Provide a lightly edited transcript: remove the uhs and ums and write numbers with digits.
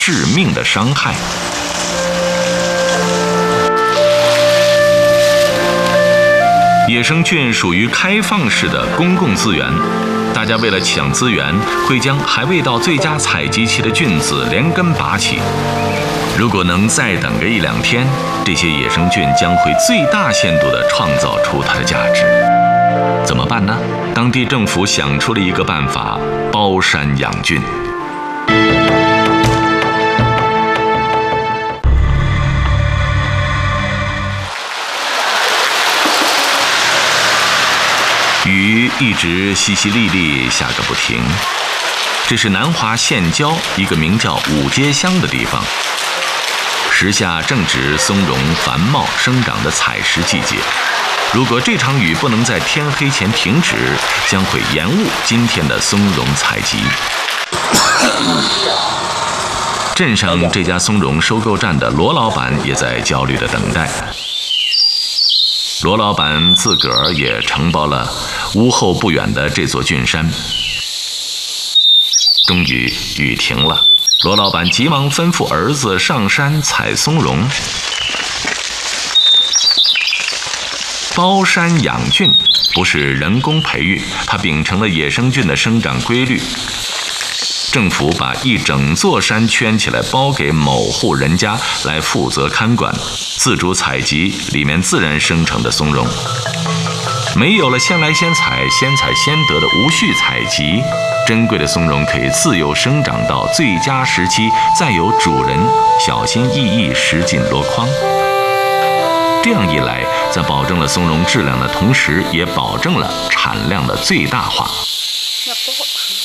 致命的伤害。野生菌属于开放式的公共资源，大家为了抢资源，会将还未到最佳采集期的菌子连根拔起。如果能再等个1-2天，这些野生菌将会最大限度地创造出它的价值。怎么办呢？当地政府想出了一个办法：包山养菌。雨一直淅淅沥沥下个不停。这是南华县郊一个名叫五街乡的地方，时下正值松茸繁茂生长的采食季节。如果这场雨不能在天黑前停止，将会延误今天的松茸采集。镇上这家松茸收购站的罗老板也在焦虑地等待。罗老板自个儿也承包了屋后不远的这座菌山。终于雨停了，罗老板急忙吩咐儿子上山采松茸。包山养菌不是人工培育，它秉承了野生菌的生长规律。政府把一整座山圈起来，包给某户人家来负责看管，自主采集里面自然生成的松茸。没有了先来先采、先采先得的无序采集，珍贵的松茸可以自由生长到最佳时期，再由主人小心翼翼拾进箩筐。这样一来，在保证了松茸质量的同时，也保证了产量的最大化。